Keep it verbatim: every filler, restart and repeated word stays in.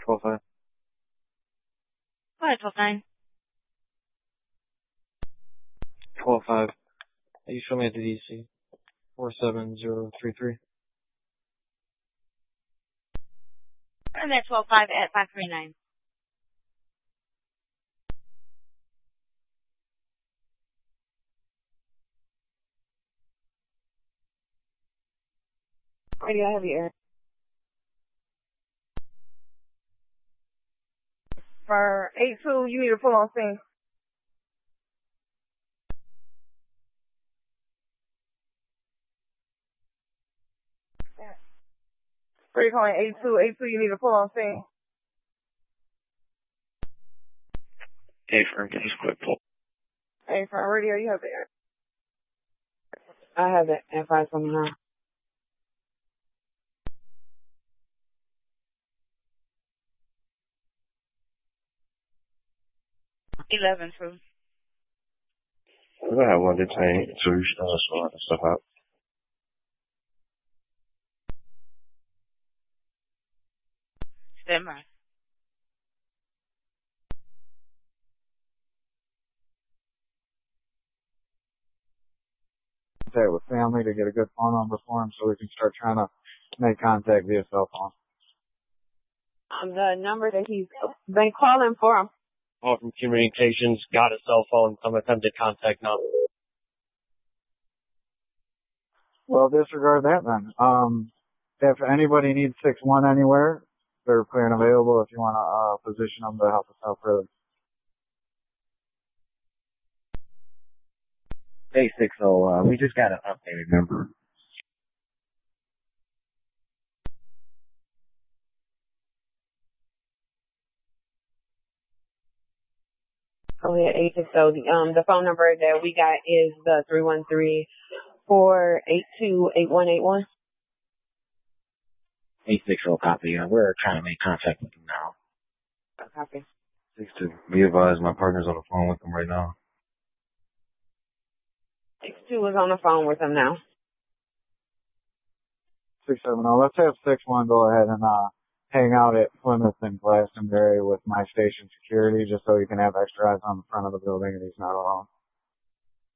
twelve five. Go ahead, twelve nine. twelve five. You show me at the D C. four seven zero three three. And then twelve five at five three nine. Radio, I have your air. For eight two, you need a full on scene. Where you calling eight two? eight two, you need a full on scene. Hey, firm, get this quick pull. Hey, for radio, you have the air. I have the F I from now. Eleven two. I have one detained, so you should uh, sort that stuff out. Stand by. Contact with family to get a good phone number for him so we can start trying to make contact via cell phone. Um, the number that he's been calling for him. Call from communications, got a cell phone, some attempted contact now. Well, disregard that then. Um, if anybody needs six one anywhere, they're clear and available if you want to uh, position them to help us out further. Hey, six oh, uh, we just got an updated number. Oh yeah, eight six oh. The um the phone number that we got is the three one three four eight two eight one eight one. eight six oh copy. Uh, we're trying to make contact with him now. Copy. six two. Be advised, my partner's on the phone with him right now. Six two is on the phone with him now. six seven zero. Let's have six one go ahead and uh, hang out at Plymouth and Glastonbury with my station security just so he can have extra eyes on the front of the building and he's not alone.